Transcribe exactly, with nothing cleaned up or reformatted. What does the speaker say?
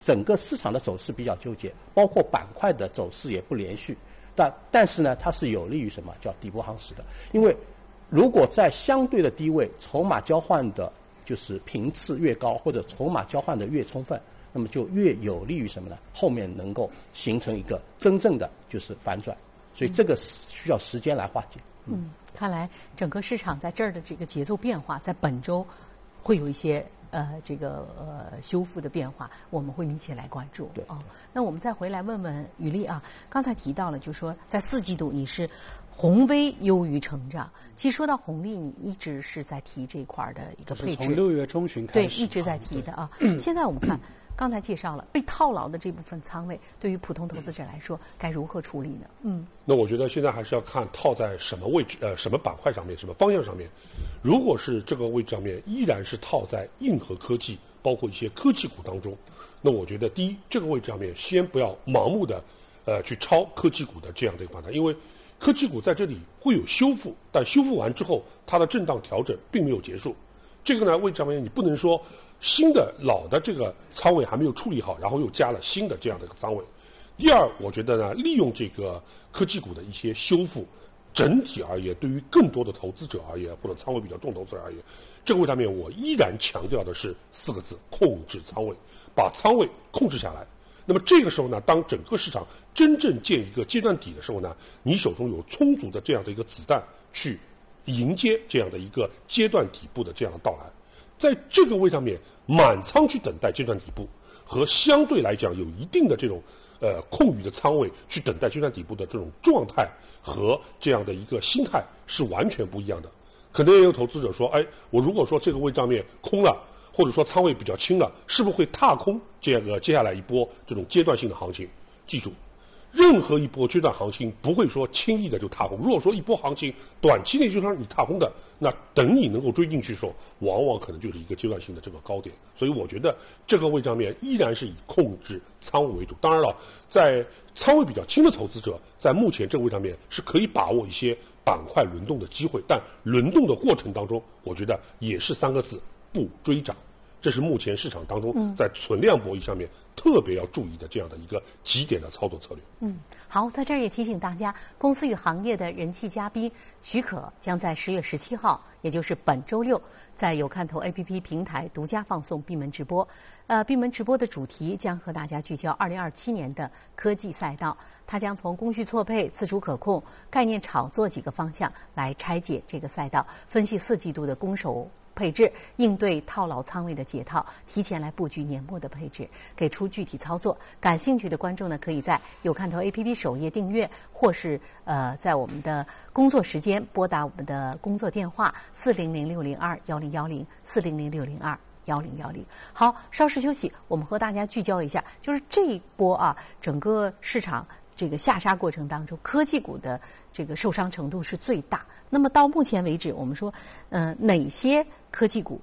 整个市场的走势比较纠结，包括板块的走势也不连续。但但是呢，它是有利于什么叫底部行实的？因为如果在相对的低位，筹码交换的就是频次越高，或者筹码交换的越充分，那么就越有利于什么呢？后面能够形成一个真正的就是反转。所以这个需要时间来化解。 嗯，嗯看来整个市场在这儿的这个节奏变化，在本周会有一些呃这个呃修复的变化，我们会密切来关注。 对哦，那我们再回来问问于丽啊，刚才提到了，就是说在四季度你是红 V 优于成长。其实说到红利，你一直是在提这一块的一个配置， 从六月中旬开对， 始一直在提的啊。嗯、现在我们看。刚才介绍了被套牢的这部分仓位，对于普通投资者来说该如何处理呢？嗯， 那我觉得现在还是要看套在什么位置、呃什么板块上面、什么方向上面。如果是这个位置上面依然是套在硬核科技，包括一些科技股当中，那我觉得第一，这个位置上面先不要盲目的呃去抄科技股的这样的一个板块，因为科技股在这里会有修复，但修复完之后它的震荡调整并没有结束。这个呢位置上面你不能说新的老的这个仓位还没有处理好，然后又加了新的这样的一个仓位。第二，我觉得呢，利用这个科技股的一些修复，整体而言，对于更多的投资者而言，或者仓位比较重投资者而言，这个位上面我依然强调的是四个字：控制仓位，把仓位控制下来。那么这个时候呢，当整个市场真正见一个阶段底的时候呢，你手中有充足的这样的一个子弹去迎接这样的一个阶段底部的这样的到来。在这个位上面满仓去等待阶段底部，和相对来讲有一定的这种呃空余的仓位去等待阶段底部的这种状态和这样的一个心态是完全不一样的。可能也有投资者说，哎，我如果说这个位上面空了，或者说仓位比较轻了，是不是会踏空这个接下来一波这种阶段性的行情？记住，任何一波阶段行情不会说轻易的就踏空。如果说一波行情短期内就让你踏空的，那等你能够追进去的时候，往往可能就是一个阶段性的这个高点。所以我觉得这个位上面依然是以控制仓位为主。当然了，在仓位比较轻的投资者，在目前这个位上面是可以把握一些板块轮动的机会，但轮动的过程当中，我觉得也是三个字：不追涨。这是目前市场当中在存量博弈上面特别要注意的这样的一个几点的操作策略。 嗯，好，在这儿也提醒大家，公司与行业的人气嘉宾许可将在十月十七号，也就是本周六，在有看头 A P P 平台独家放送闭门直播。呃，闭门直播的主题将和大家聚焦二零二七年的科技赛道，它将从供需错配、自主可控、概念炒作几个方向来拆解这个赛道，分析四季度的攻守配置，应对套牢仓位的解套，提前来布局年末的配置，给出具体操作。感兴趣的观众呢，可以在有看头 A P P 首页订阅，或是呃在我们的工作时间拨打我们的工作电话四零零六零二幺零幺零四零零六零二幺零幺零。好，稍事休息，我们和大家聚焦一下，就是这一波啊，整个市场这个下杀过程当中，科技股的这个受伤程度是最大。那么到目前为止，我们说，呃，哪些科技股